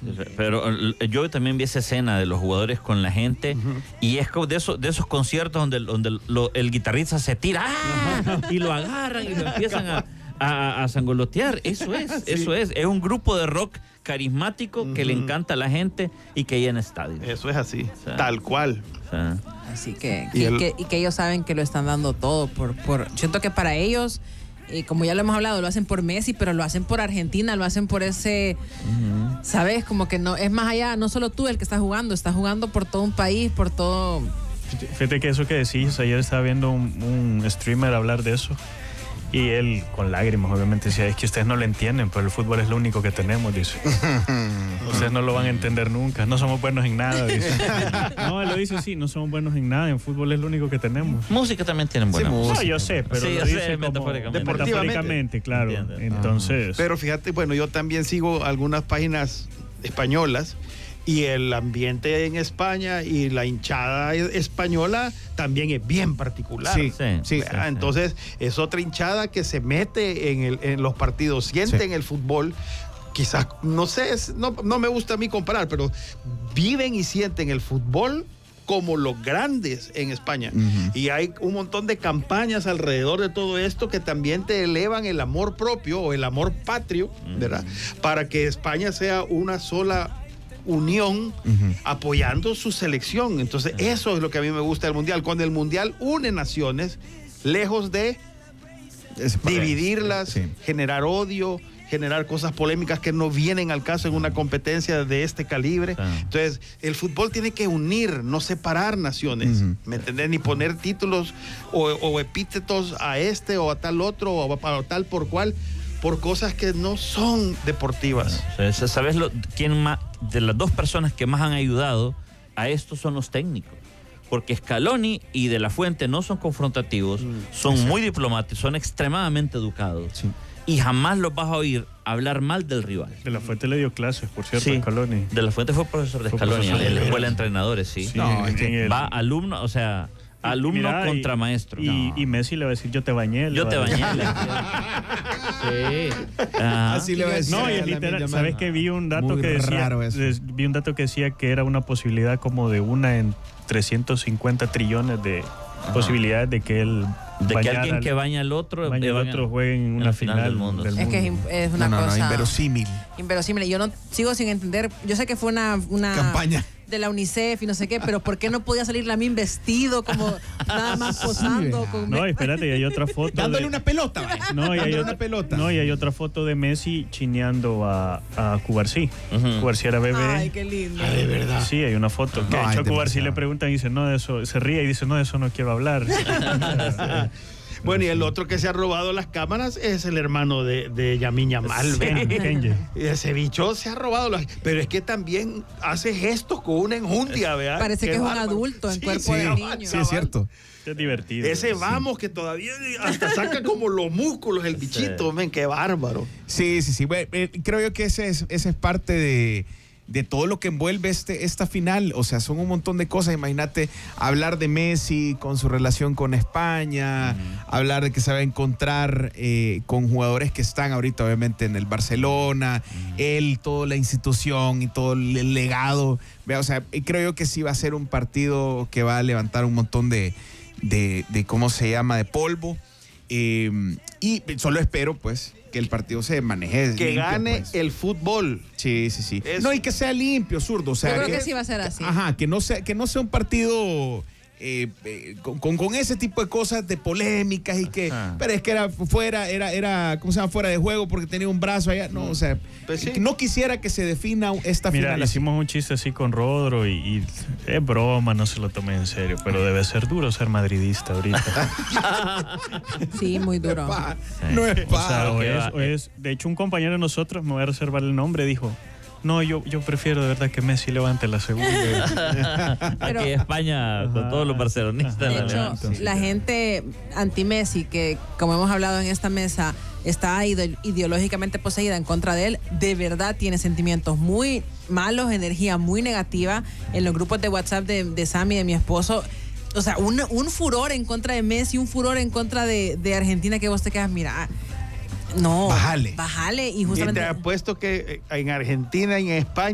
Pero yo también vi esa escena de los jugadores con la gente y es como de esos conciertos donde el guitarrista se tira y lo agarran y lo empiezan a sangolotear. Eso es un grupo de rock carismático que le encanta a la gente y que llena estadios. Eso es así, o sea, tal cual. O sea, así que ellos saben que lo están dando todo siento que para ellos, como ya lo hemos hablado, lo hacen por Messi, pero lo hacen por Argentina, lo hacen por ese, ¿sabes? Como que no es más allá, no solo tú el que estás jugando por todo un país, por todo. Fíjate que eso que decís, ayer estaba viendo un streamer hablar de eso. Y él, con lágrimas, obviamente, decía, es que ustedes no lo entienden, pero el fútbol es lo único que tenemos, dice. Ustedes no lo van a entender nunca, no somos buenos en nada, dice. No, él lo dice así, no somos buenos en nada, en fútbol es lo único que tenemos. Música también tienen buena música. No, yo sé, pero sí, lo dice como metafóricamente, claro. Entonces... Pero fíjate, bueno, yo también sigo algunas páginas españolas y el ambiente en España y la hinchada española también es bien particular. Sí. Entonces, es otra hinchada que se mete en los partidos, sienten el fútbol. Quizás, no sé, no me gusta a mí comparar, pero viven y sienten el fútbol como los grandes en España. Y hay un montón de campañas alrededor de todo esto que también te elevan el amor propio o el amor patrio, ¿verdad? Para que España sea una sola unión apoyando su selección. Entonces eso es lo que a mí me gusta del Mundial, cuando el Mundial une naciones lejos de dividirlas, generar odio, generar cosas polémicas que no vienen al caso en una competencia de este calibre. Entonces el fútbol tiene que unir, no separar naciones, ¿me entendés? Ni poner títulos o epítetos a este o a tal otro o a tal por cual, por cosas que no son deportivas. ¿Sabes quién más? De las dos personas que más han ayudado a esto son los técnicos. Porque Scaloni y De La Fuente no son confrontativos, son muy diplomáticos, son extremadamente educados. Y jamás los vas a oír hablar mal del rival. De La Fuente le dio clases, por cierto, a Scaloni. De La Fuente fue profesor de Scaloni en la escuela de entrenadores, va alumno, o sea... Alumno contra maestro. Y Messi le va a decir, yo te bañé. Yo te bañé. Así le va a decir. No, y es literal. ¿Sabes que vi un dato que decía? Vi un dato que decía que era una posibilidad como de 1 en 350 trillones de posibilidades de que él... De que alguien que baña al otro juegue en una final del mundo. Es que es una cosa... inverosímil. Inverosímil. Yo no sigo sin entender. Yo sé que fue una campaña de la UNICEF y no sé qué, pero ¿por qué no podía salir Lamine vestido como nada más posando? No, espérate, y hay otra foto. Dándole una pelota. No, y hay otra foto de Messi chineando a Cubarsí. Cubarsí era bebé. Ay, qué lindo. De verdad. Sí, hay una foto. Que de hecho Cubarsí le preguntan y dice, no, de eso, se ríe y dice, no, de eso no quiero hablar. Bueno, y el otro que se ha robado las cámaras es el hermano de Yamin Yamal. Y ese bicho se ha robado las... Pero es que también hace gestos con una enjundia, ¿verdad? Parece que es un adulto en cuerpo de niño. Sí, es cierto. Es divertido. Ese vamos que todavía hasta saca como los músculos el bichito, men, qué bárbaro. Sí. Bueno, creo yo que ese es parte de todo lo que envuelve esta final. O sea, son un montón de cosas. Imagínate hablar de Messi con su relación con España, hablar de que se va a encontrar con jugadores que están ahorita obviamente en el Barcelona, él, toda la institución y todo el legado. O sea, creo yo que sí va a ser un partido que va a levantar un montón de ¿cómo se llama? De polvo. Y solo espero, pues, que el partido se maneje que limpio, gane pues. El fútbol. Sí. Eso. No, y que sea limpio, Zurdo. O sea, yo creo que sí va a ser así. Ajá, que no sea un partido con ese tipo de cosas de polémicas y que... Pero es que era ¿cómo se llama? Fuera de juego porque tenía un brazo allá. No, o sea, pues sí. No quisiera que se defina esta final. Mira, hicimos un chiste así con Rodro y es broma, no se lo tomé en serio, pero debe ser duro ser madridista ahorita. Sí, muy duro. No es de hecho, un compañero de nosotros, me voy a reservar el nombre, dijo... No, yo prefiero de verdad que Messi levante la segunda. Aquí España, con todos los barcelonistas. De hecho, la gente anti-Messi, que como hemos hablado en esta mesa, está ideológicamente poseída en contra de él, de verdad tiene sentimientos muy malos, energía muy negativa. En los grupos de WhatsApp de Sammy, de mi esposo, o sea, un furor en contra de Messi, un furor en contra de Argentina, que vos te quedas, mira... No, bájale. Y justamente... Y te apuesto que en Argentina y en España